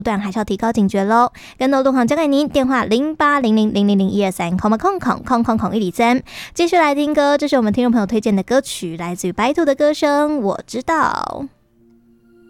段还是要提高警觉咯。更多路况交给您，电话0800000123，123。继续来听歌，这是我们听众朋友推荐的歌曲，来自于白兔的歌声《我知道》。